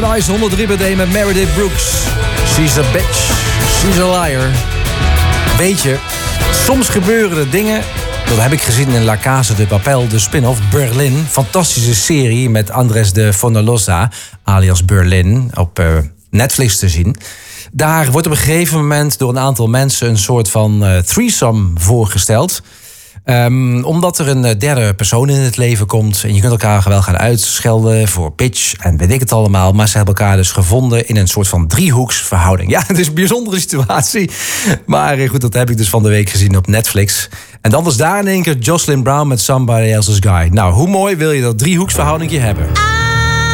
Paradise 103 BD met Meredith Brooks. She's a bitch, she's a liar. Weet je, soms gebeuren er dingen. Dat heb ik gezien in La Casa de Papel, de spin-off Berlin. Fantastische serie met Andres de Fonalosa, alias Berlin, op Netflix te zien. Daar wordt op een gegeven moment door een aantal mensen een soort van threesome voorgesteld. Omdat er een derde persoon in het leven komt. En je kunt elkaar wel gaan uitschelden voor bitch en weet ik het allemaal. Maar ze hebben elkaar dus gevonden in een soort van driehoeksverhouding. Ja, het is een bijzondere situatie. Maar goed, dat heb ik dus van de week gezien op Netflix. En dan was daar in één keer Jocelyn Brown met Somebody Else's Guy. Nou, hoe mooi wil je dat driehoeksverhoudingje hebben?